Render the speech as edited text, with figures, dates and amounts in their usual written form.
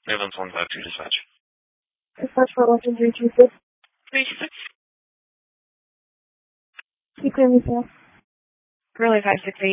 Newlands 152 dispatch. Dispatch for Western 326. 326. You clear me, sir. Curly 568.